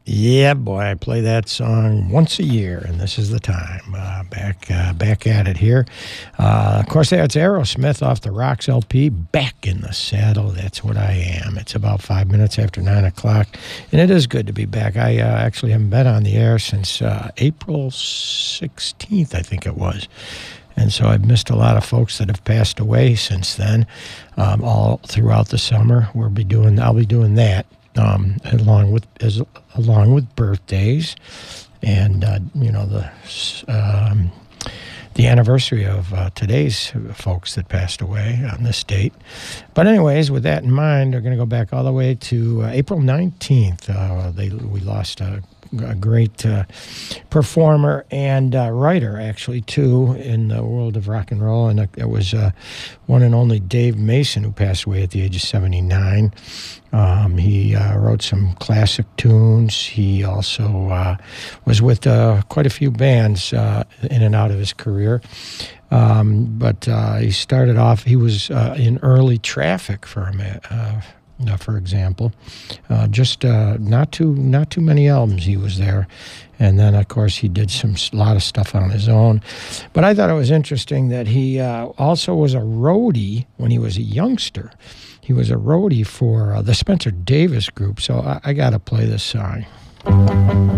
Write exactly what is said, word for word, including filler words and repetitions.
Yeah, boy, I play that song once a year, and this is the time. Uh, back uh, back at it here. Uh, of course, that's Aerosmith off the Rocks L P, Back in the Saddle. That's what I am. It's about five minutes after nine o'clock, and it is good to be back. I uh, actually haven't been on the air since uh, April sixteenth, I think it was. And so I've missed a lot of folks that have passed away since then, um, all throughout the summer. We'll be doing, I'll be doing that. Um, along with as along with birthdays, and uh, you know the um, the anniversary of uh, today's folks that passed away on this date. But anyways, with that in mind, we're going to go back all the way to uh, April nineteenth. Uh, they we lost a, a great uh, performer and uh, writer, actually, too, in the world of rock and roll, and it was uh, one and only Dave Mason, who passed away at the age of seventy-nine. Um, he uh, wrote some classic tunes. He also uh, was with uh, quite a few bands uh, in and out of his career. Um, but uh, he started off, he was uh, in early Traffic for a minute. Uh, Uh, for example, uh, just uh, not too not too many albums he was there, and then of course he did some a lot of stuff on his own. But I thought it was interesting that he uh, also was a roadie when he was a youngster. He was a roadie for uh, the Spencer Davis Group. So I, I got to play this song.